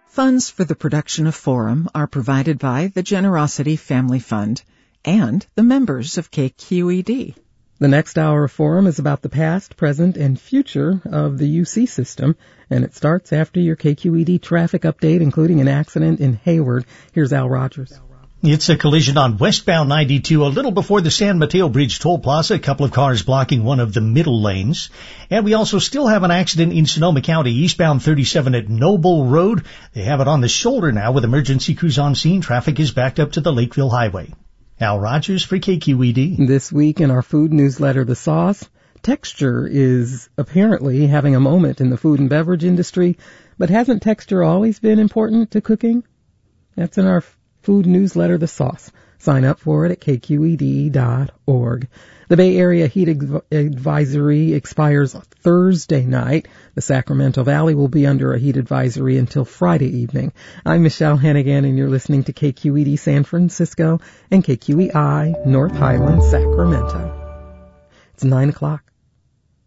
Funds for the production of Forum are provided by the Generosity Family Fund and the members of KQED. The next hour of Forum is about the past, present, and future of the UC system, and it starts after your KQED traffic update, including an accident in Hayward. Here's Al Rogers. It's a collision on westbound 92 a little before the San Mateo Bridge toll plaza. A couple of cars blocking one of the middle lanes. And we also still have an accident in Sonoma County, eastbound 37 at Noble Road. They have it on the shoulder now with emergency crews on scene. Traffic is backed up to the Lakeville Highway. Al Rogers for KQED. This week in our food newsletter, The Sauce, texture is apparently having a moment in the food and beverage industry. But hasn't texture always been important to cooking? That's in our food newsletter, The Sauce. Sign up for it at kqed.org. The Bay Area Heat Advisory expires Thursday night. The Sacramento Valley will be under a heat advisory until Friday evening. I'm Michelle Hennigan, and you're listening to KQED San Francisco and KQEI North Highlands, Sacramento. It's 9 o'clock.